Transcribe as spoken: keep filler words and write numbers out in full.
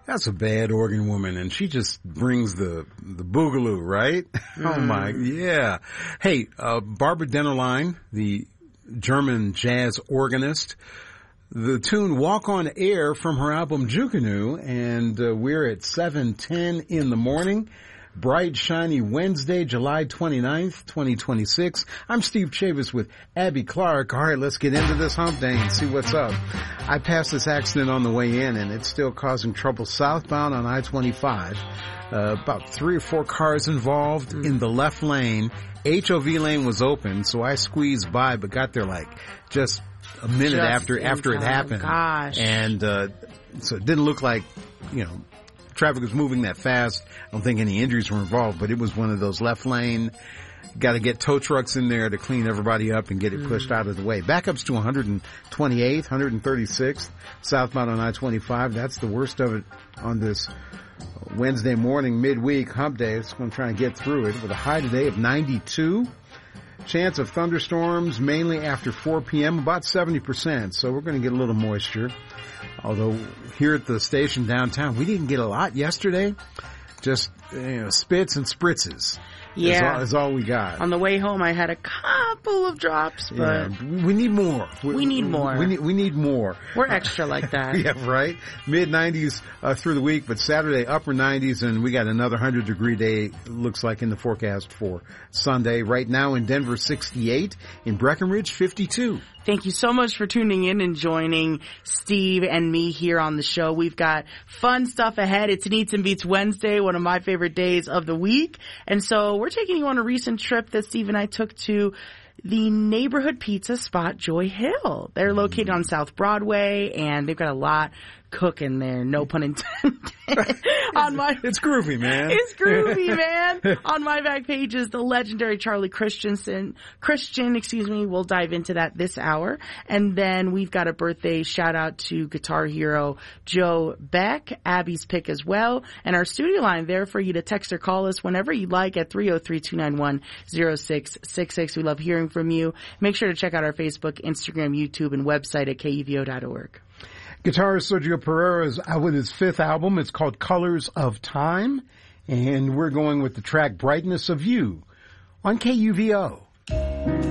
That's a bad organ woman, and she just brings the the boogaloo, right? Mm. Oh my, yeah. Hey, uh, Barbara Dennerlein, the German jazz organist, the tune "Walk on Air" from her album Jukunu, and uh, we're at seven ten in the morning. Bright, shiny Wednesday, July twenty-ninth, twenty twenty-six. I'm Steve Chavis with Abby Clark. All right, let's get into this hump day and see what's up. I passed this accident on the way in, and it's still causing trouble southbound on I twenty-five. Uh, about three or four cars involved mm. in the left lane. H O V lane was open, so I squeezed by, but got there like just a minute just after after it happened. Gosh. And uh, so it didn't look like, you know, traffic was moving that fast. I don't think any injuries were involved, but it was one of those left lane, got to get tow trucks in there to clean everybody up and get it pushed mm. out of the way. Backups to one twenty-eighth, one thirty-sixth, southbound on I twenty-five. That's the worst of it on this Wednesday morning, midweek hump day. It's going to try and get through it with a high today of ninety-two. Chance of thunderstorms mainly after four p.m., about seventy percent. So we're going to get a little moisture. Although here at the station downtown, we didn't get a lot yesterday. Just, you know, spits and spritzes. Yeah. Is all, is all we got. On the way home, I had a couple of drops, but... Yeah, we need more. We, we need more. We need, we need more. We're extra like that. Yeah, right? mid nineties uh, through the week, but Saturday upper nineties, and we got another one hundred degree day, looks like, in the forecast for Sunday. Right now in Denver, sixty-eight. In Breckenridge, fifty-two. Thank you so much for tuning in and joining Steve and me here on the show. We've got fun stuff ahead. It's an Eats and Beats Wednesday, one of my favorite days of the week. And so we're taking you on a recent trip that Steve and I took to the neighborhood pizza spot Joy Hill. They're located on South Broadway, and they've got a lot cooking there, no pun intended. on my, it's groovy, man. It's groovy, man. On my back page is the legendary Charlie Christensen. Christian, excuse me. We'll dive into that this hour. And then we've got a birthday shout out to guitar hero Joe Beck, Abby's pick as well. And our studio line there for you to text or call us whenever you like at three oh three, two nine one, oh six six six. We love hearing from you. Make sure to check out our Facebook, Instagram, YouTube, and website at K U V O dot org. Guitarist Sergio Pereira is out with his fifth album. It's called Colors of Time, and we're going with the track Brightness of You on K U V O.